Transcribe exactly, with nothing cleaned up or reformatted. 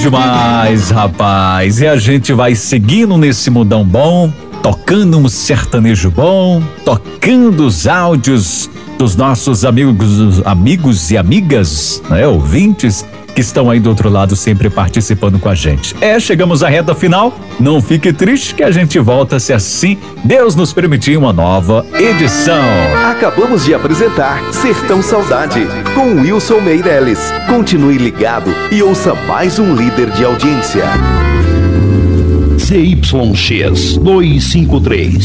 Demais, rapaz. E a gente vai seguindo nesse mundão bom, tocando um sertanejo bom, tocando os áudios dos nossos amigos, amigos e amigas, né, ouvintes, que estão aí do outro lado sempre participando com a gente. É, chegamos à reta final. Não fique triste que a gente volta se assim Deus nos permitir uma nova edição. Acabamos de apresentar Sertão Saudade com Wilson Meireles. Continue ligado e ouça mais um líder de audiência. Z Y X duzentos e cinquenta e três